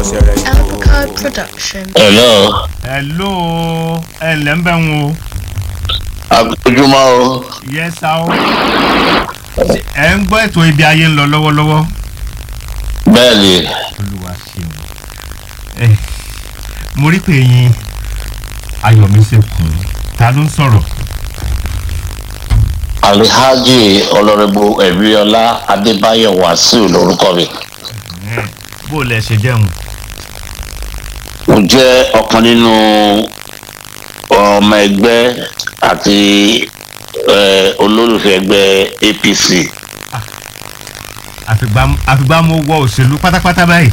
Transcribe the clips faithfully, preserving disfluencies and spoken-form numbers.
Alpha Production. Hello. Hello. Ẹ ǹlẹ́ ń bẹ̀ ń wo. Àkójúmọ́ o. Yes sir. Ẹ ń gbọ́ ètò ibi ayé ń lọ lọ́wọ́lọ́wọ́. Bẹ́ẹ̀ni. Olúwa ṣeun. Ẹ mo rí pé yín Ayọ̀mísẹ́kùn ta ló ń sọ̀rọ̀. Alhaji Honorable Ebiola Adébáyọ̀ Wàsíù lórúkọ mi. Bó lẹ ṣe jẹun. Mo jẹ́ ọ̀kan nínú ọmọ ẹgbẹ́ àti olólùfẹ́ ẹgbẹ́ A P C. Àfìgbà mo wọ òṣèlú pátápátá báyìí.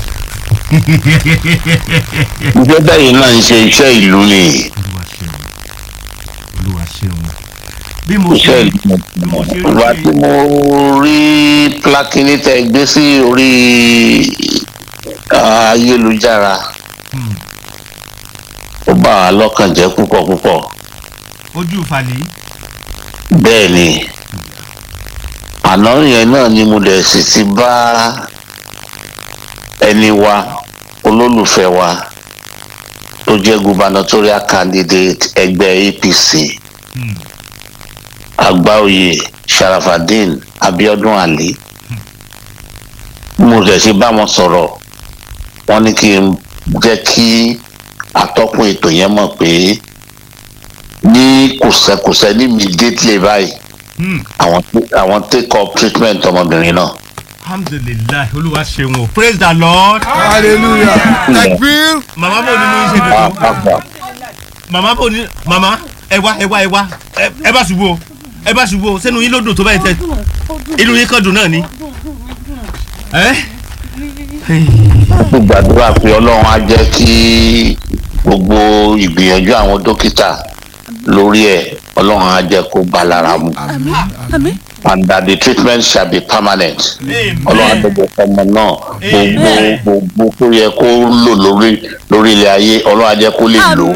Ìjẹ́ bẹ́yìn náà ń ṣe iṣẹ́ ìlú ni. Olúwa ṣeun. Olúwa ṣeun. Bí mo ṣe Iṣẹ́ ìlú. Ìgbà tí mo rí plákínì tẹ gbé sí orí ayélujára, ó bá wa lọ́kàn jẹ́ púpọ̀ púpọ̀. Ojú ìfàlẹ́. Bẹ́ẹ̀ ni àná yẹn náà ni mo dẹ̀ sì ti bá ẹni wa olólùfẹ́ wa tó jẹ́ gubernatorial candidate ẹgbẹ́ A P C Àgbáòye Sharafadeen Abiodun Ali. Mo dẹ̀ sì bá wọn sọ̀rọ̀, wọ́n ní kí n jẹ́ kí atọ́kùn ètò yẹn mọ̀ pé ní kùsẹ̀kùsẹ̀ ní immediately báyìí àwọn àwọn take up treatment ọmọbìnrin náà. Alhamdulillah, Olúwa ṣeun o. Praise the Lord. Hallelujah. Takbir. Màmá bò nínú iṣẹ́ tuntun. Màmá bò ní màmá ẹ wá ẹ wá ẹ wá ẹ bá ṣubú o ẹ bá ṣubú o sẹ́nu yín ló dùn tó báyìí tẹ́ inú yín kàn dùn náà ni. Mo gbàdúrà pé Ọlọ́run á jẹ́ kí gbogbo ìgbìyànjú àwọn dókítà lórí ẹ̀ Ọlọ́run á jẹ́ kó bá lára mu. Àmín. And that the treatment shall be permanent. Ọlọ́run á dẹ̀gbẹ̀ fọmọ náà gbogbo gbogbo tó yẹ kó lò lórí lórí ilé ayé Ọlọ́run á jẹ́ kó lè lò.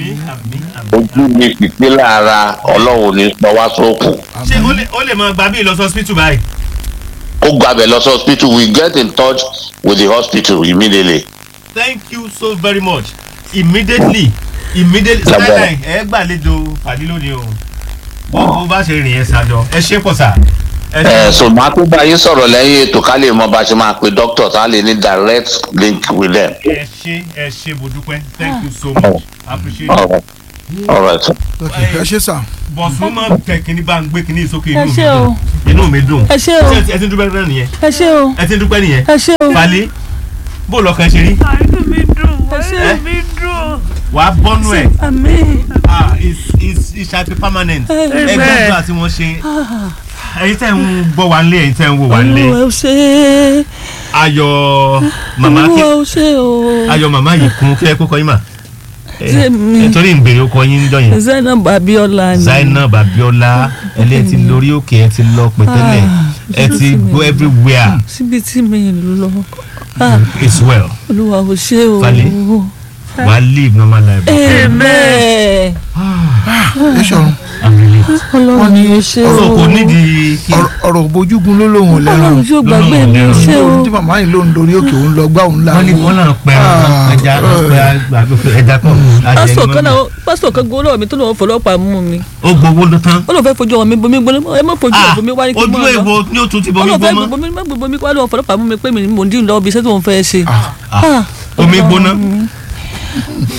Ojú mi pípé lára Ọlọ́run ní sọ wá sókun. Ṣé ó lè máa gbà bí lọ sí hospital báyìí? Ó gbàbẹ̀ lọ sí hospital. We get in touch with the hospital immediately. Thank you so very much. Immediately immediately skyline ẹ gbàlejò pàdé lónìí o. Bó bá ṣe rìn ẹ ṣàjọ ẹ ṣe pọ̀ sà. ẹ so máa tó bá yín sọ̀rọ̀ lẹ́yìn ètò ká lè mọ bá ṣe máa pe doctor tá a lè ní direct link with them. ẹ ṣe ẹ ṣe mo dúpẹ́. Thank you so much. Appreciate it. All right. All right. Okay, ẹ ṣé sà. Bọ̀sùn máa ń tẹ kíní bá ń gbé kíní sókè ẹ inú mi ṣé o. dùn. Inú mi dùn. ẹ ṣé o. Ẹ ti ń dúpẹ́ náà nìyẹn. ẹ ṣé o. Ẹ ti ń dúpẹ́ nìyẹn. ẹ ṣé o. Fàlẹ́ bó lọ́kàn ṣe rí. Inú mi dùn. ẹ ṣé o. Inú mi dùn. Wàá bọ́nú ẹ̀. Àmín. Ah, it's it's it's happy permanent. Ẹ gbọ́dọ̀ àti wọ́n ṣe. Ẹ̀yin tẹ́ ń gbọ́ wa nílé, ẹ̀yin tẹ́ ń wò wa nílé. Olúwa ó ṣe. Ayọ̀ màmá kí Olúwa ó ṣe o. Ayọ̀ màmá yìí kún kí ẹ kó kọ yín mà. Ẹ torí ń bèrè ọkọ yín níjọ́ yẹn. Zainab Abiola ni. Zainab Abiola ẹlẹ́ ti lórí òkè ẹ ti lọ pẹ̀tẹ́lẹ̀ ẹ ti go everywhere. Síbi tí mi lọ. It's well. Olúwa ó ṣe o. Fàlẹ́ wàá live normal life. Amen. Ẹ ṣọ̀run. Ọlọ́run ni ó ṣe o. Ọ̀rọ̀ kò nídìí kí Ọ̀rọ̀ bójúgun ló lóhùn lẹ́ràn. Ọlọ́run yóò gbàgbé mi ṣe o. Tí màmá yìí ló ń dorí òkè òun lọ gbá òun wọ́n ní wọ́n láàrin. náà pẹ́ ẹja pẹ́ ẹja kan. Pásítọ̀ kan náà pásítọ̀ kan gbowó lọ́wọ́ mi tó lọ́wọ́ fọlọ́pàá mú mi. Ó gbowó ló tán. Ó lọ fẹ́ fojú ọmọ mi bomi gbóná ẹ má fojú ọmọ mi wá ní kí n mọ̀ ojú èwo ni ó tún ti bomi Ó lọ fẹ́ gbóná. bomi má bomi wá lọ́wọ́ fọlọ́pàá mú mi pé mi mò ń dín lọ́wọ́ bí iṣẹ́ tí mo fẹ́ ṣe. Omi gbóná.